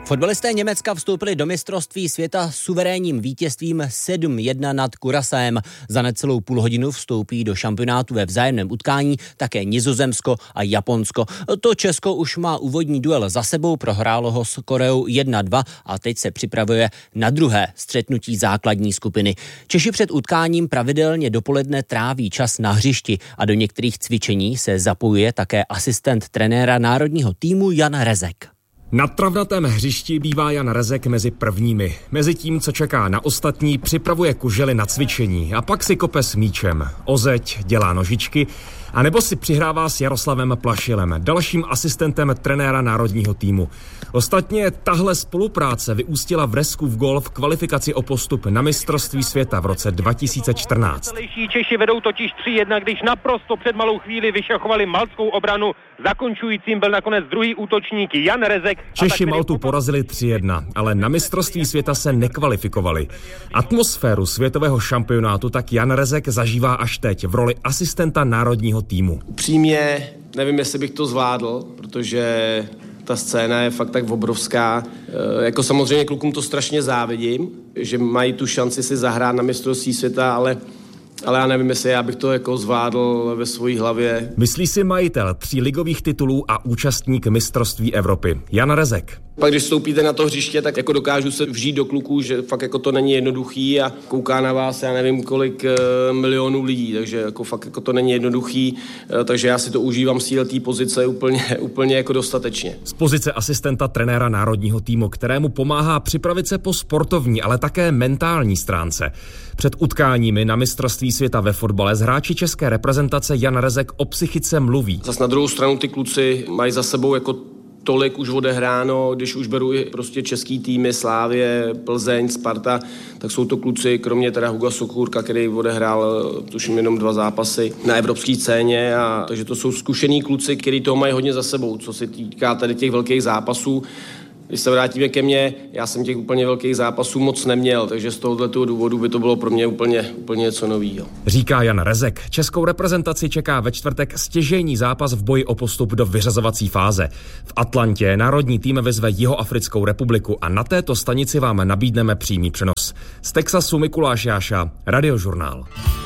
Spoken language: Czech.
Fotbalisté Německa vstoupili do mistrovství světa suverénním vítězstvím 7-1 nad Curaçaem. Za necelou půlhodinu vstoupí do šampionátu ve vzájemném utkání také Nizozemsko a Japonsko. To Česko už má úvodní duel za sebou, prohrálo ho s Koreou 1-2 a teď se připravuje na druhé střetnutí základní skupiny. Češi před utkáním pravidelně dopoledne tráví čas na hřišti a do některých cvičení se zapojuje také asistent trenéra národního týmu Jan Rezek. Na travnatém hřišti bývá Jan Rezek mezi prvními. Mezi tím, co čeká na ostatní, připravuje kužely na cvičení a pak si kope s míčem. O zeď, dělá nožičky a nebo si přihrává s Jaroslavem Plašilem, dalším asistentem trenéra národního týmu. Ostatně tahle spolupráce vyústila v Rezkův gól v kvalifikaci o postup na mistrovství světa v roce 2014. Češi vedou totiž 3-1, když naprosto před malou chvíli vyšachovali maltskou obranu. Zakončujícím byl nakonec druhý útočník Jan Rezek. Češi Maltu porazili 3-1, ale na mistrovství světa se nekvalifikovali. Atmosféru světového šampionátu tak Jan Rezek zažívá až teď v roli asistenta národního týmu. Upřímně nevím, jestli bych to zvládl, protože ta scéna je fakt tak obrovská. Jako samozřejmě klukům to strašně závidím, že mají tu šanci si zahrát na mistrovství světa, ale já nevím, jestli já bych to jako zvládl ve své hlavě. Myslí si majitel 3 ligových titulů a účastník mistrovství Evropy Jan Rezek. Pak když vstoupíte na to hřiště, tak jako dokážu se vžít do kluků, že fakt jako to není jednoduchý a kouká na vás, já nevím kolik milionů lidí, takže jako fakt jako to není jednoduchý, takže já si to užívám z této pozice úplně jako dostatečně. Z pozice asistenta trenéra národního týmu, kterému pomáhá připravit se po sportovní, ale také mentální stránce. Před utkáními na mistrovství světa ve fotbale s hráči české reprezentace Jan Rezek o psychice mluví. Zas na druhou stranu ty kluci mají za sebou jako tolik už odehráno, když už beru i prostě český týmy, Slávie, Plzeň, Sparta, tak jsou to kluci, kromě teda Huga Sochůrka, který odehrál tuším jenom 2 zápasy na evropské scéně, a takže to jsou zkušení kluci, kteří toho mají hodně za sebou, co se týká tady těch velkých zápasů. Když se vrátíme ke mně, já jsem těch úplně velkých zápasů moc neměl, takže z tohoto důvodu by to bylo pro mě úplně něco novýho. Říká Jan Rezek. Českou reprezentaci čeká ve čtvrtek stěžejní zápas v boji o postup do vyřazovací fáze. V Atlantě národní tým vyzve Jihoafrickou republiku a na této stanici vám nabídneme přímý přenos. Z Texasu Mikuláš Jáša, Radiožurnál.